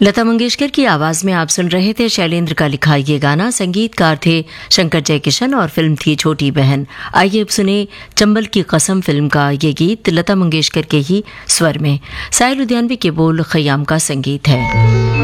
लता मंगेशकर की आवाज में आप सुन रहे थे शैलेंद्र का लिखा ये गाना। संगीतकार थे शंकर जयकिशन और फिल्म थी छोटी बहन। आइए अब सुने चंबल की कसम फिल्म का ये गीत लता मंगेशकर के ही स्वर में। साहिल लुधियानवी के बोल खयाम का संगीत है।